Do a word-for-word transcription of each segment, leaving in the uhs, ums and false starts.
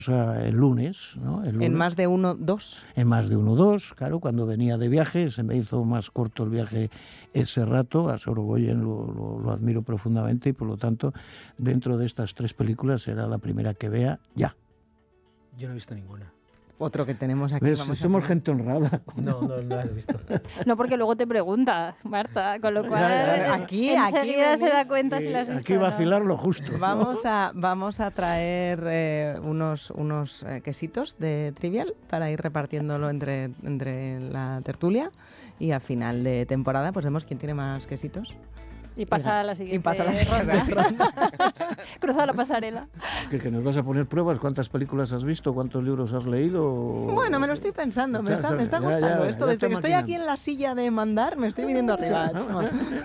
el lunes, ¿no? El lunes. En más de uno, dos. En más de uno, dos, claro, cuando venía de viaje, se me hizo más corto el viaje ese rato, a Sorogoyen lo, lo, lo admiro profundamente y por lo tanto, dentro de estas tres películas será la primera que vea ya. Yo no he visto ninguna. Otro que tenemos aquí. ¿Ves? Vamos Somos a gente honrada. No, no, no las he visto. No, porque luego te pregunta, Marta, con lo cual Ya, ya, aquí- enseguida aquí se da venís, cuenta si las has visto Aquí o no. vacilar lo justo. Vamos a, vamos a traer eh, unos, unos eh, quesitos de Trivial para ir repartiéndolo entre, entre la tertulia y a final de temporada pues vemos quién tiene más quesitos. Y pasa a la siguiente Y pasa a la siguiente ronda. Cruza la pasarela. ¿Que, que nos vas a poner pruebas? ¿Cuántas películas has visto? ¿Cuántos libros has leído? Bueno, me lo estoy pensando, me Ya, está, me está ya, gustando ya, esto. ya Desde estoy que estoy maquinando. aquí en la silla de mandar, me estoy viniendo arriba. Chema.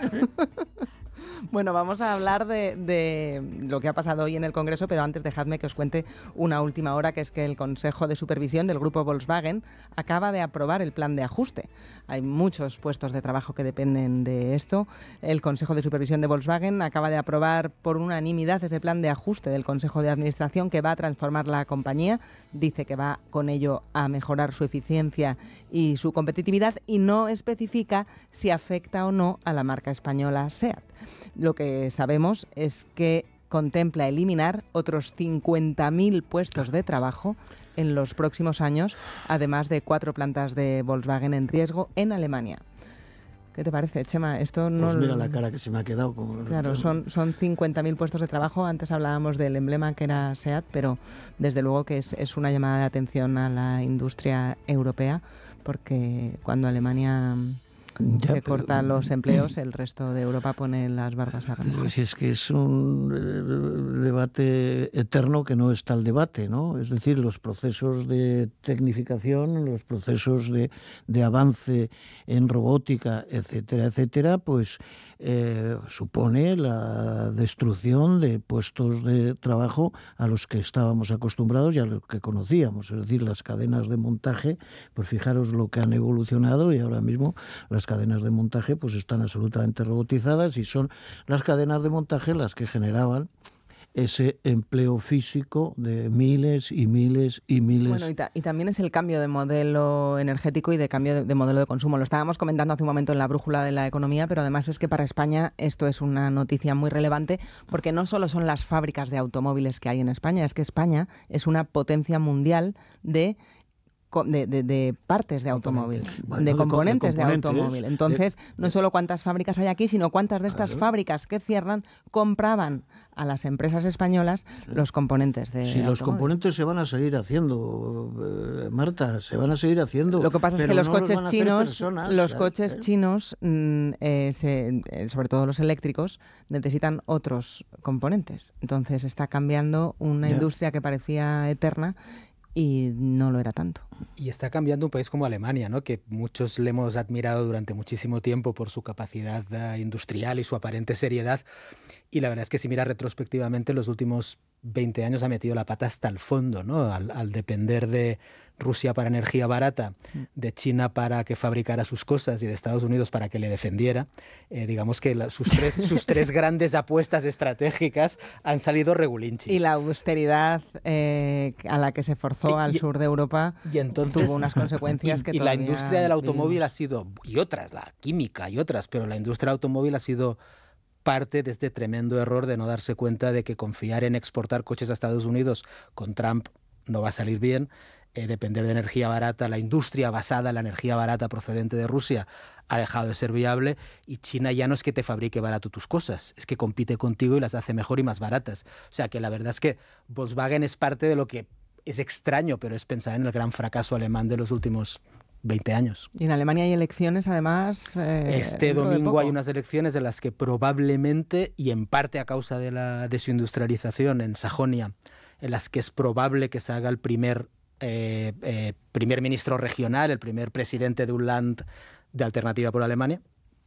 Bueno, vamos a hablar de, de lo que ha pasado hoy en el Congreso, pero antes dejadme que os cuente una última hora, que es que el Consejo de Supervisión del Grupo Volkswagen acaba de aprobar el plan de ajuste. Hay muchos puestos de trabajo que dependen de esto. El Consejo de Supervisión de Volkswagen acaba de aprobar por unanimidad ese plan de ajuste del Consejo de Administración que va a transformar la compañía. Dice que va con ello a mejorar su eficiencia y su competitividad y no especifica si afecta o no a la marca española SEAT. Lo que sabemos es que contempla eliminar otros cincuenta mil puestos de trabajo en los próximos años, además de cuatro plantas de Volkswagen en riesgo en Alemania. ¿Qué te parece, Chema? Esto no... Pues mira la cara que se me ha quedado. Como... Claro, son, son cincuenta mil puestos de trabajo. Antes hablábamos del emblema que era SEAT, pero desde luego que es, es una llamada de atención a la industria europea, porque cuando Alemania... Ya, se pero- cortan los empleos, el resto de Europa pone las barbas a remojar. Si es que es un eh, debate eterno que no está el debate, ¿no? Es decir, los procesos de tecnificación, los procesos de, de avance en robótica, etcétera, etcétera, pues eh, supone la destrucción de puestos de trabajo a los que estábamos acostumbrados y a los que conocíamos. Es decir, las cadenas de montaje, pues fijaros lo que han evolucionado y ahora mismo las cadenas de montaje pues están absolutamente robotizadas y son las cadenas de montaje las que generaban ese empleo físico de miles y miles y miles. Bueno, y, ta- y también es el cambio de modelo energético y de cambio de, de modelo de consumo. Lo estábamos comentando hace un momento en la brújula de la economía, pero además es que para España esto es una noticia muy relevante porque no solo son las fábricas de automóviles que hay en España, es que España es una potencia mundial de De, de, de partes de automóvil, Bueno, de, de co- componentes de de, componentes, automóvil. Entonces, de- no solo cuántas fábricas hay aquí, sino cuántas de estas Claro. fábricas que cierran compraban a las empresas españolas los componentes de Si los automóvil. componentes se van a seguir haciendo, eh, Marta, se van a seguir haciendo. Lo que pasa es pero que los no coches van a hacer chinos, personas, los ¿sabes? coches chinos, mm, eh, se- eh, sobre todo los eléctricos, necesitan otros componentes. Entonces está cambiando una Ya. industria que parecía eterna y no lo era tanto. Y está cambiando un país como Alemania, ¿no? Que muchos le hemos admirado durante muchísimo tiempo por su capacidad eh, industrial y su aparente seriedad. Y la verdad es que si miras retrospectivamente, los últimos veinte años ha metido la pata hasta el fondo, ¿no? Al, al depender de Rusia para energía barata, de China para que fabricara sus cosas y de Estados Unidos para que le defendiera, eh, digamos que la- sus, tres, sus tres grandes apuestas estratégicas han salido regulinchis. Y la austeridad eh, a la que se forzó Y- al y- sur de Europa Y entonces, tuvo unas consecuencias y, que y la todavía industria del automóvil vivimos. ha sido, y otras, la química y otras, pero la industria del automóvil ha sido parte de este tremendo error de no darse cuenta de que confiar en exportar coches a Estados Unidos con Trump no va a salir bien. Eh, depender de energía barata, la industria basada en la energía barata procedente de Rusia ha dejado de ser viable y China ya no es que te fabrique barato tus cosas, es que compite contigo y las hace mejor y más baratas. O sea que la verdad es que Volkswagen es parte de lo que es extraño, pero es pensar en el gran fracaso alemán de los últimos veinte años. Y en Alemania hay elecciones, además. eh, Este dentro de domingo poco. hay unas elecciones en las que probablemente, y en parte a causa de la desindustrialización en Sajonia, en las que es probable que se haga el primer eh, eh, primer ministro regional, el primer presidente de un land de Alternativa por Alemania.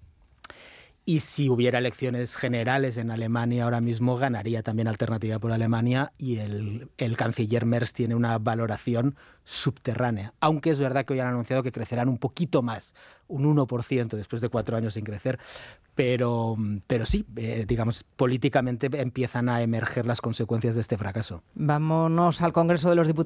Y si hubiera elecciones generales en Alemania ahora mismo, ganaría también Alternativa por Alemania y el, el canciller Merz tiene una valoración subterránea. Aunque es verdad que hoy han anunciado que crecerán un poquito más, un uno por ciento después de cuatro años sin crecer. Pero, pero sí, eh, digamos, políticamente empiezan a emerger las consecuencias de este fracaso. Vámonos al Congreso de los Diputados.